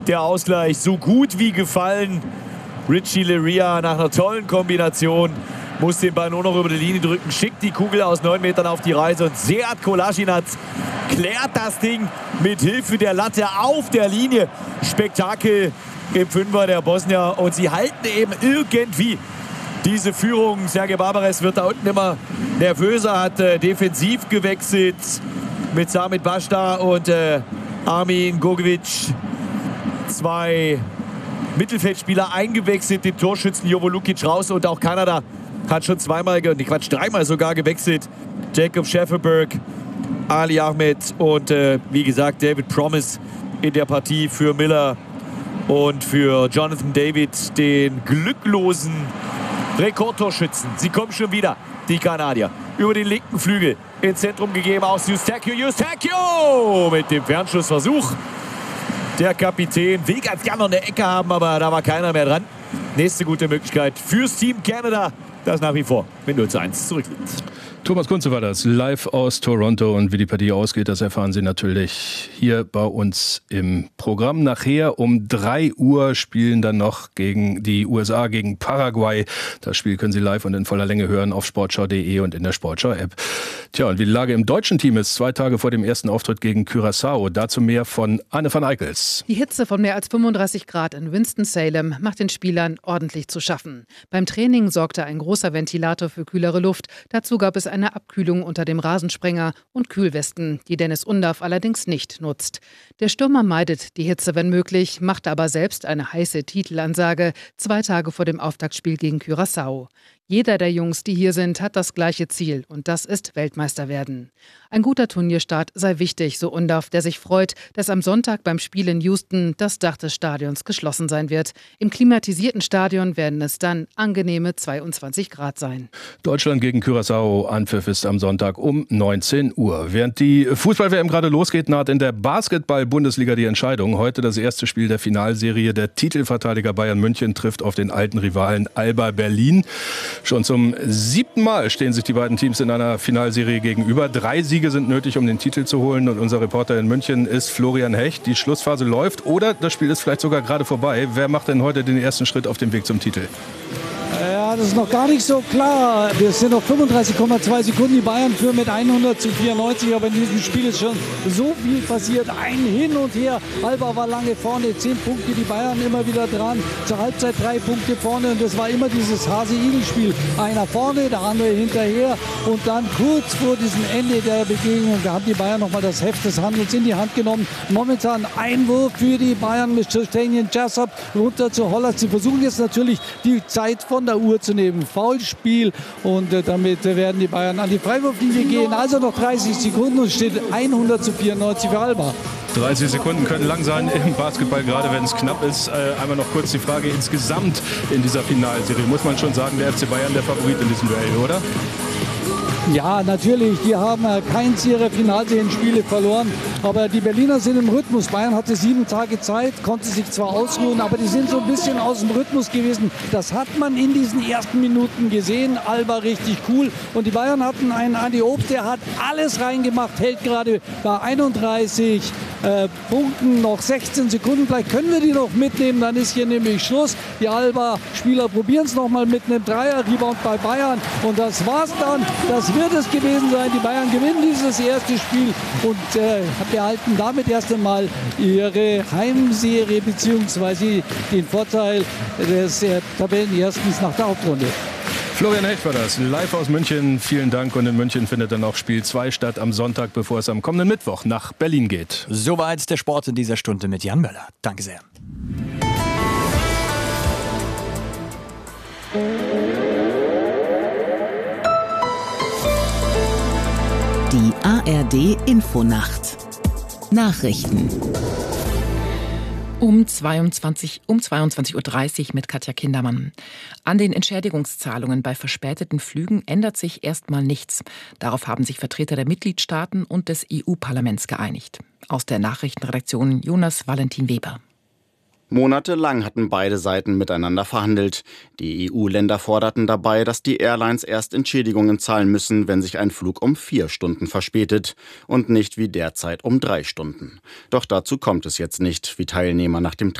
Der Ausgleich so gut wie gefallen. Richie Laryea nach einer tollen Kombination muss den Ball nur noch über die Linie drücken, schickt die Kugel aus 9 Metern auf die Reise und Sead Kolasinac klärt das Ding mit Hilfe der Latte auf der Linie. Spektakel im Fünfer der Bosnier und sie halten eben irgendwie diese Führung. Serge Barbares wird da unten immer nervöser, hat defensiv gewechselt mit Samit Bashta und Armin Gogovic. 2 Mittelfeldspieler eingewechselt, den Torschützen Jovo Lukic raus und auch Kanada hat schon dreimal sogar gewechselt. Jacob Schäferberg, Ali Ahmed und wie gesagt David Promise in der Partie für Miller und für Jonathan David, den glücklosen Rekordtorschützen. Sie kommen schon wieder, die Kanadier. Über den linken Flügel ins Zentrum gegeben aus Eustáquio mit dem Fernschussversuch. Der Kapitän will ganz gerne noch eine Ecke haben, aber da war keiner mehr dran. Nächste gute Möglichkeit fürs Team Canada, das nach wie vor mit 0:1 zurückliegt. Thomas Kunze war das, live aus Toronto. Und wie die Partie ausgeht, das erfahren Sie natürlich hier bei uns im Programm. Nachher um 3 Uhr spielen dann noch gegen die USA gegen Paraguay. Das Spiel können Sie live und in voller Länge hören auf sportschau.de und in der Sportschau-App. Tja, und wie die Lage im deutschen Team ist, 2 Tage vor dem ersten Auftritt gegen Curaçao. Dazu mehr von Anne van Eickels. Die Hitze von mehr als 35 Grad in Winston-Salem macht den Spielern ordentlich zu schaffen. Beim Training sorgte ein großer Ventilator für kühlere Luft. Dazu gab es eine Abkühlung unter dem Rasensprenger und Kühlwesten, die Dennis Undaff allerdings nicht nutzt. Der Stürmer meidet die Hitze, wenn möglich, macht aber selbst eine heiße Titelansage 2 Tage vor dem Auftaktspiel gegen Curaçao. Jeder der Jungs, die hier sind, hat das gleiche Ziel und das ist Weltmeister werden. Ein guter Turnierstart sei wichtig, so Undaff, der sich freut, dass am Sonntag beim Spiel in Houston das Dach des Stadions geschlossen sein wird. Im klimatisierten Stadion werden es dann angenehme 22 Grad sein. Deutschland gegen Curaçao, Anpfiff ist am Sonntag um 19 Uhr. Während die Fußball-WM gerade losgeht, naht in der Basketball-Bundesliga die Entscheidung. Heute das erste Spiel der Finalserie. Der Titelverteidiger Bayern München trifft auf den alten Rivalen Alba Berlin. Schon zum 7. Mal stehen sich die beiden Teams in einer Finalserie gegenüber. 3 Siege sind nötig, um den Titel zu holen. Und unser Reporter in München ist Florian Hecht. Die Schlussphase läuft oder das Spiel ist vielleicht sogar gerade vorbei. Wer macht denn heute den ersten Schritt auf dem Weg zum Titel? Ja, das ist noch gar nicht so klar. Wir sind noch 35,2 Sekunden. Die Bayern führen mit 100:94. Aber in diesem Spiel ist schon so viel passiert. Ein Hin und Her. Alba war lange vorne. 10 Punkte. Die Bayern immer wieder dran. Zur Halbzeit 3 Punkte vorne. Und das war immer dieses Hase-Igel-Spiel. Einer vorne, der andere hinterher. Und dann kurz vor diesem Ende der Begegnung, da haben die Bayern nochmal das Heft des Handels in die Hand genommen. Momentan Einwurf für die Bayern mit Stanion Jessup runter zu Holland. Sie versuchen jetzt natürlich die Zeit von der Uhr zu nehmen. Foulspiel und damit werden die Bayern an die Freiwurflinie gehen. Also noch 30 Sekunden und steht 100:94 für Alba. 30 Sekunden können lang sein im Basketball, gerade wenn es knapp ist. Einmal noch kurz die Frage insgesamt in dieser Finalserie. Muss man schon sagen, der FC Bayern der Favorit in diesem Duell, oder? Ja, natürlich. Die haben keins ihrer Finalserienspiele verloren. Aber die Berliner sind im Rhythmus. Bayern hatte 7 Tage Zeit, konnte sich zwar ausruhen, aber die sind so ein bisschen aus dem Rhythmus gewesen. Das hat man in diesen ersten Minuten gesehen. Alba richtig cool. Und die Bayern hatten einen Andi Obst, der hat alles reingemacht, hält gerade bei 31 Punkten, noch 16 Sekunden. Vielleicht können wir die noch mitnehmen, dann ist hier nämlich Schluss. Die Alba-Spieler probieren es nochmal mit einem Dreier-Rebound bei Bayern. Und das war's dann. Das wird es gewesen sein. Die Bayern gewinnen dieses erste Spiel und behalten damit erst einmal ihre Heimserie bzw. den Vorteil des Tabellenerstens nach der Hauptrunde. Florian Hecht war das, live aus München. Vielen Dank. Und in München findet dann auch Spiel 2 statt am Sonntag, bevor es am kommenden Mittwoch nach Berlin geht. Soweit der Sport in dieser Stunde mit Jan Möller. Danke sehr. Die ARD Infonacht. Nachrichten. Um 22:30 Uhr mit Katja Kindermann. An den Entschädigungszahlungen bei verspäteten Flügen ändert sich erstmal nichts. Darauf haben sich Vertreter der Mitgliedstaaten und des EU-Parlaments geeinigt. Aus der Nachrichtenredaktion Jonas Valentin Weber. Monatelang hatten beide Seiten miteinander verhandelt. Die EU-Länder forderten dabei, dass die Airlines erst Entschädigungen zahlen müssen, wenn sich ein Flug um 4 Stunden verspätet und nicht wie derzeit um 3 Stunden. Doch dazu kommt es jetzt nicht, wie Teilnehmer nach dem